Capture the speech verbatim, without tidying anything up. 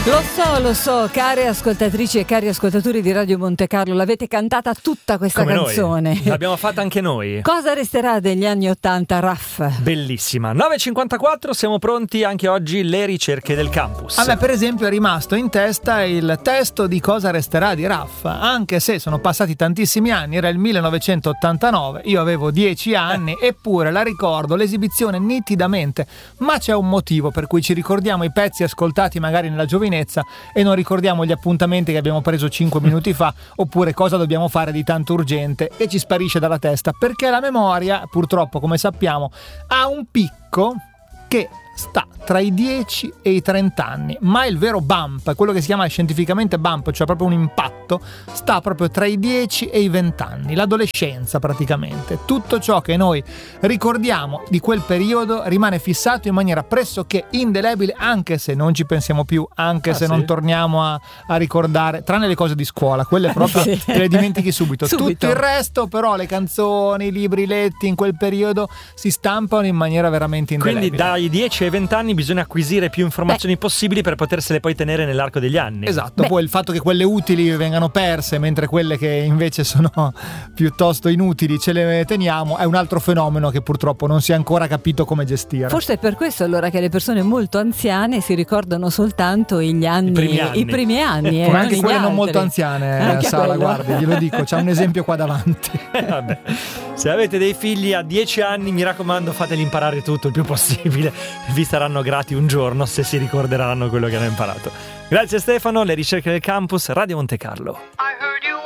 Lo so, lo so, care ascoltatrici e cari ascoltatori di Radio Monte Carlo, l'avete cantata tutta questa Come canzone. Noi. L'abbiamo fatta anche noi. Cosa resterà degli anni ottanta, Raff? Bellissima. nove e cinquantaquattro, siamo pronti anche oggi, le ricerche del campus. A me per esempio è rimasto in testa il testo di Cosa resterà di Raff, anche se sono passati tantissimi anni, era il millenovecentottantanove, io avevo dieci anni, eh. eppure la ricordo, l'esibizione nitidamente, ma c'è un motivo per cui ci ricordiamo i pezzi ascoltati magari nella giovinezza e non ricordiamo gli appuntamenti che abbiamo preso cinque minuti fa, oppure cosa dobbiamo fare di tanto urgente e ci sparisce dalla testa, perché la memoria, purtroppo, come sappiamo, ha un picco che sta tra i dieci e i trenta anni, ma il vero bump, quello che si chiama scientificamente bump, cioè proprio un impatto, sta proprio tra i dieci e i venti anni, l'adolescenza praticamente. Tutto ciò che noi ricordiamo di quel periodo rimane fissato in maniera pressoché indelebile, anche se non ci pensiamo più, anche ah, se sì? non torniamo a, a ricordare, tranne le cose di scuola, quelle proprio sì. te le dimentichi subito. subito. Tutto il resto però, le canzoni, i libri letti in quel periodo si stampano in maniera veramente indelebile. Quindi dai dieci ai venti anni bisogna acquisire più informazioni Beh. possibili per potersele poi tenere nell'arco degli anni. Esatto. Beh. Poi il fatto che quelle utili vengano perse mentre quelle che invece sono piuttosto inutili ce le teniamo è un altro fenomeno che purtroppo non si è ancora capito come gestire. Forse è per questo allora che le persone molto anziane si ricordano soltanto gli anni, i primi anni, i primi anni eh, come anche quelle non altri. molto anziane, Sara, guardi, glielo dico, c'è un esempio qua davanti. Eh, vabbè. Se avete dei figli a dieci anni, mi raccomando, fateli imparare tutto il più possibile, vi saranno grati un giorno se si ricorderanno quello che hanno imparato. Grazie Stefano, le ricerche del campus, Radio Monte Carlo.